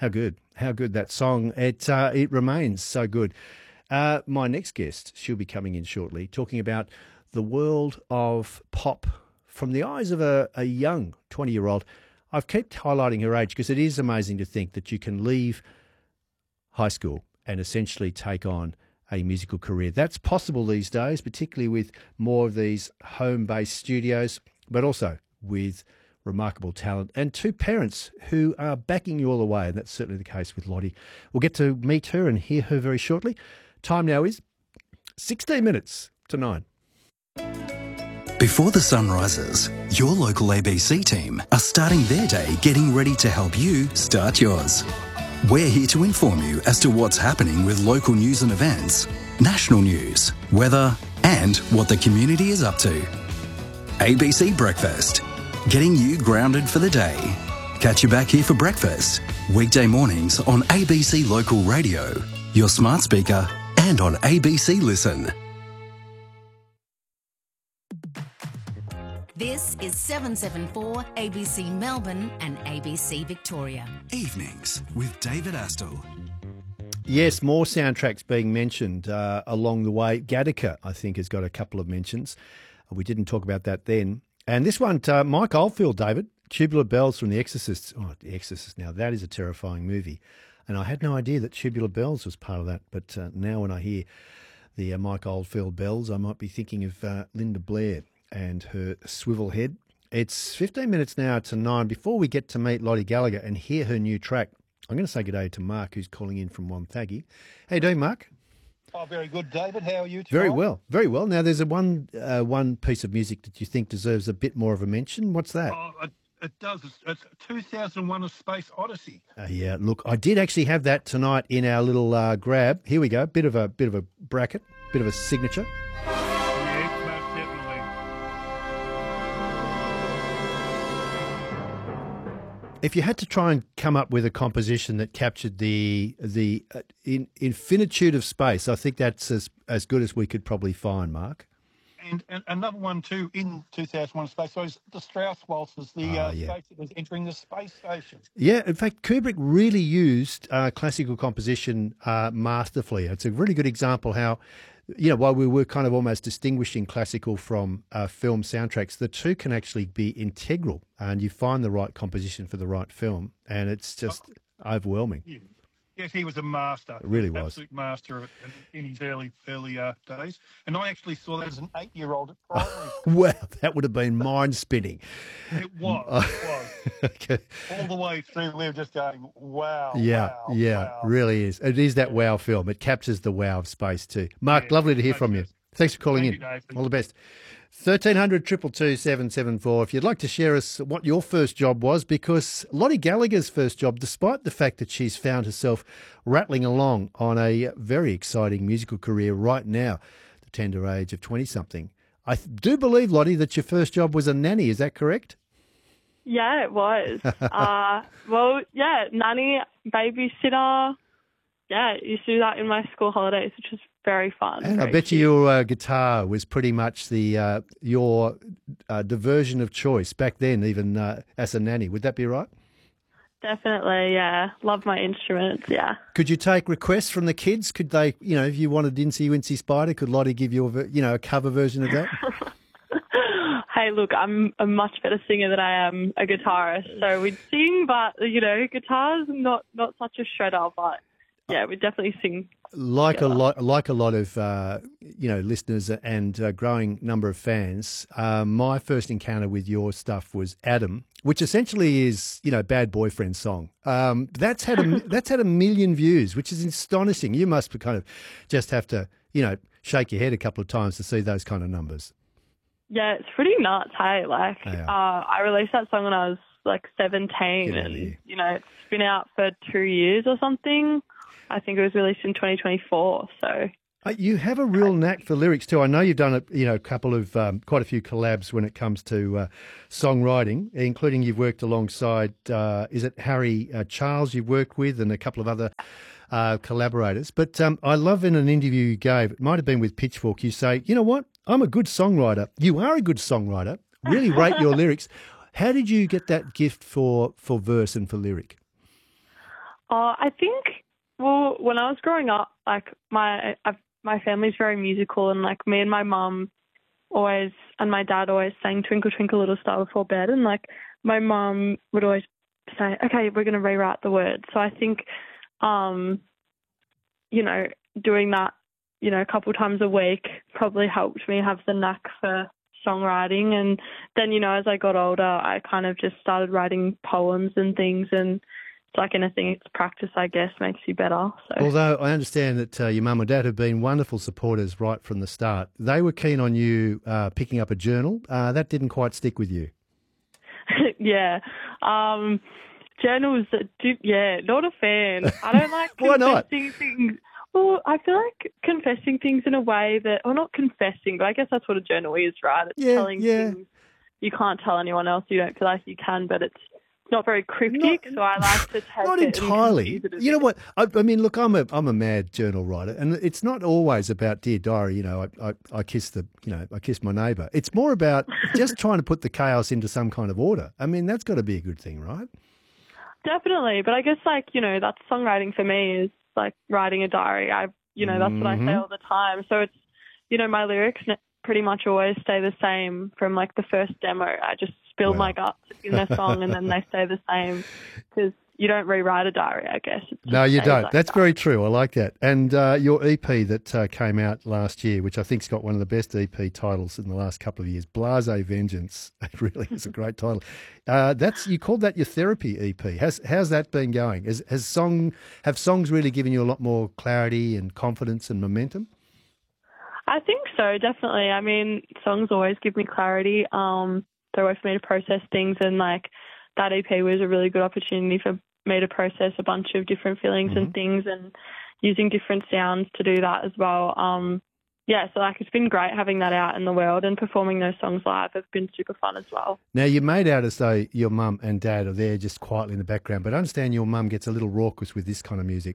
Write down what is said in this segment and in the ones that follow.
How good. How good that song. It remains so good. My next guest, she'll be coming in shortly, talking about the world of pop from the eyes of a young 20-year-old. I've kept highlighting her age because it is amazing to think that you can leave high school and essentially take on a musical career. That's possible these days, particularly with more of these home-based studios, but also with remarkable talent and two parents who are backing you all the way, and that's certainly the case with Lottie. We'll get to meet her and hear her very shortly. Time now is 16 minutes to 9. Before the sun rises, your local ABC team are starting their day getting ready to help you start yours. We're here to inform you as to what's happening with local news and events, national news, weather, and what the community is up to. ABC Breakfast, getting you grounded for the day. Catch you back here for breakfast, weekday mornings on ABC Local Radio, your smart speaker, and on ABC Listen. This is 774 ABC Melbourne and ABC Victoria. Evenings with David Astle. Yes, more soundtracks being mentioned along the way. Gattaca, I think, has got a couple of mentions. We didn't talk about that then. And this one, Mike Oldfield, David, Tubular Bells from The Exorcist. Oh, The Exorcist. Now, that is a terrifying movie. And I had no idea that Tubular Bells was part of that. But now when I hear the Mike Oldfield bells, I might be thinking of Linda Blair and her swivel head. It's 15 minutes now to 9. Before we get to meet Lottie Gallagher and hear her new track, I'm going to say good day to Mark, who's calling in from Wonthaggi. How you doing, Mark? Oh, very good, David. How are you tonight? Very well, very well. Now, there's one piece of music that you think deserves a bit more of a mention. What's that? Oh, it does. It's 2001: A Space Odyssey. Yeah, look, I did actually have that tonight in our little grab. Here we go. Bit of a bracket, bit of a signature. Yes, most definitely. If you had to try and come up with a composition that captured the infinitude of space, I think that's as good as we could probably find, Mark. And another one too in 2001: A Space. So it's the Strauss waltzes, the space that was entering the space station. Yeah, in fact, Kubrick really used classical composition masterfully. It's a really good example how, while we were kind of almost distinguishing classical from film soundtracks, the two can actually be integral, and you find the right composition for the right film, and it's just overwhelming. Yeah. Yes, he was a master. It really was. Absolute master of it in his early days. And I actually saw that as an 8-year-old at primary. Wow, that would have been mind-spinning. It was. Okay. All the way through, we were just going, wow, Yeah, wow. really is. It is that wow film. It captures the wow of space too. Mark, Yeah, lovely to hear from you. Thanks for calling in. Thank you, Nathan. All the best. 1300 222 774 if you'd like to share us what your first job was, because Lottie Gallagher's first job, despite the fact that she's found herself rattling along on a very exciting musical career right now, the tender age of 20-something, I do believe, Lottie, that your first job was a nanny. Is that correct? Yeah, it was. Nanny, babysitter. Yeah, used to do that in my school holidays, which was very fun. And very I bet cute. you your guitar was pretty much your diversion of choice back then, even as a nanny. Would that be right? Definitely, yeah. Love my instruments, yeah. Could you take requests from the kids? Could they, if you wanted Incy Wincy Spider, could Lottie give you a cover version of that? Hey, look, I'm a much better singer than I am a guitarist. So we'd sing, but, guitar's not such a shredder, but yeah, we'd definitely sing. Like a lot of listeners and growing number of fans, my first encounter with your stuff was Adam, which essentially is Bad Boyfriend song. That's had a million views, which is astonishing. You must kind of just have to shake your head a couple of times to see those kind of numbers. Yeah, it's pretty nuts. Hey, I released that song when I was like 17, and it's been out for 2 years or something. I think it was released in 2024. So you have a real knack for lyrics too. I know you've done a couple of quite a few collabs when it comes to songwriting, including you've worked alongside is it Harry Charles you've worked with, and a couple of other collaborators. But I love in an interview you gave, it might have been with Pitchfork, you say, you know what, I'm a good songwriter. You are a good songwriter. Really rate your lyrics. How did you get that gift for verse and for lyric? I think, well, when I was growing up, like my family's very musical, and like me and my mum always, and my dad always sang Twinkle Twinkle Little Star before bed, and like my mum would always say, okay, we're going to rewrite the words. So I think, doing that, a couple times a week probably helped me have the knack for songwriting. And then, as I got older, I kind of just started writing poems and things, and it's like anything, it's practice, I guess, makes you better. So. Although I understand that your mum and dad have been wonderful supporters right from the start. They were keen on you picking up a journal. That didn't quite stick with you. Yeah. Journals, not a fan. I don't like Why not? confessing things. Well, I feel like confessing things in a way that, or not confessing, but I guess that's what a journal is, right? It's telling things you can't tell anyone else. You don't feel like you can, but it's not very cryptic, so I like to take not it entirely. And you know what? I mean, look, I'm a mad journal writer, and it's not always about Dear Diary. I kiss my neighbour. It's more about just trying to put the chaos into some kind of order. I mean, that's got to be a good thing, right? Definitely, but I guess that's songwriting for me is like writing a diary. That's what I say all the time. So it's my lyrics pretty much always stay the same from like the first demo. I just spill my guts in a song and then they stay the same because you don't rewrite a diary, I guess. No, you don't. Like That's very true. I like that. And your EP that came out last year, which I think's got one of the best EP titles in the last couple of years, Blase Vengeance. It really is a great title. You called that your therapy EP. How's that been going? Have songs really given you a lot more clarity and confidence and momentum? I think so, definitely. I mean, songs always give me clarity. They're a way for me to process things, and like that EP was a really good opportunity for me to process a bunch of different feelings and things, and using different sounds to do that as well. So like it's been great having that out in the world, and performing those songs live have been super fun as well. Now, you made out as though your mum and dad are there just quietly in the background, but I understand your mum gets a little raucous with this kind of music.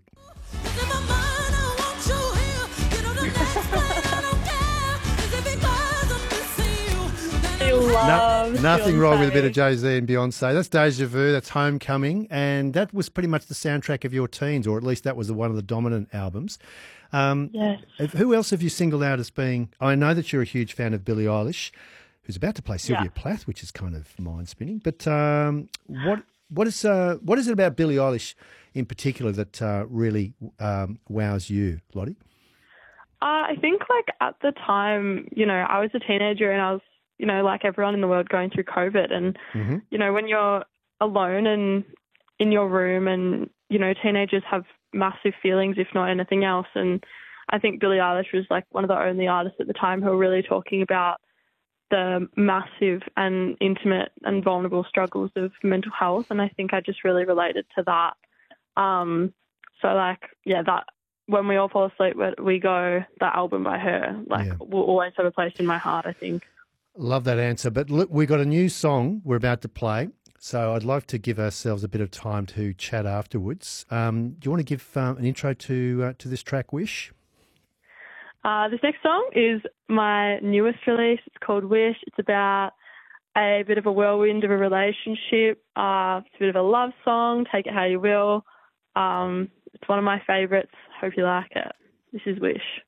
Nothing wrong with a bit of Jay-Z and Beyonce. That's Deja Vu, that's Homecoming, and that was pretty much the soundtrack of your teens, or at least that was one of the dominant albums. Yes. Who else have you singled out as being... I know that you're a huge fan of Billie Eilish, who's about to play Sylvia Plath, which is kind of mind-spinning. But what is it about Billie Eilish in particular that really wows you, Lottie? I think like at the time, I was a teenager and I was, like everyone in the world going through COVID, and, when you're alone and in your room and, teenagers have massive feelings, if not anything else. And I think Billie Eilish was like one of the only artists at the time who were really talking about the massive and intimate and vulnerable struggles of mental health. And I think I just really related to that. That When We All Fall Asleep, We Go, that album by her, will always have a place in my heart, I think. Love that answer. But look, we've got a new song we're about to play, so I'd like to give ourselves a bit of time to chat afterwards. Do you want to give an intro to this track, Wish? This next song is my newest release. It's called Wish. It's about a bit of a whirlwind of a relationship. It's a bit of a love song. Take it how you will. It's one of my favourites. Hope you like it. This is Wish.